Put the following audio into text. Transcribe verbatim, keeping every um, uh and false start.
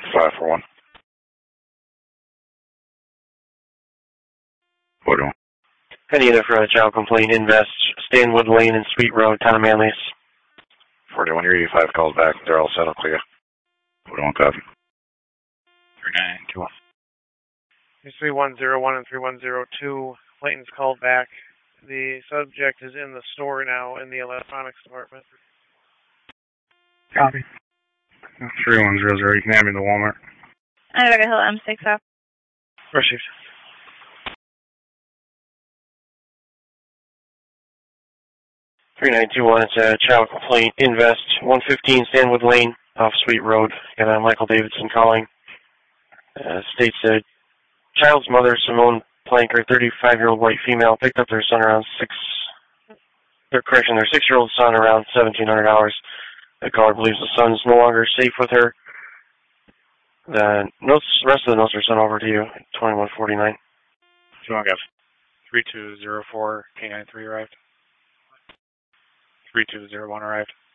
five four one. What do you want? Any unit for a child complaint, invest, Stanwood Lane and Sweet Road, Town of Manlius. forty-one, your eighty-five calls back. They're all set. I'll clear. What do you want, copy? three nine two one. three one zero one and three one zero two. Clayton's called back. The subject is in the store now in the electronics department. Copy. three one zero zero, you can have me in the Walmart. Anabaga Hill M six F. Received. three nine two one, it's a child complaint, invest, one fifteen Stanwood Lane off Sweet Road. Got uh, Michael Davidson calling. Uh, states that child's mother, Simone Planker, thirty-five-year-old white female, picked up their son around six, or correction, their six-year-old son around seventeen hundred hours. The caller believes the son is no longer safe with her. The notes, rest of the notes are sent over to you, twenty-one forty-nine. two one Gav. three two zero four K nine three arrived. three two zero one arrived.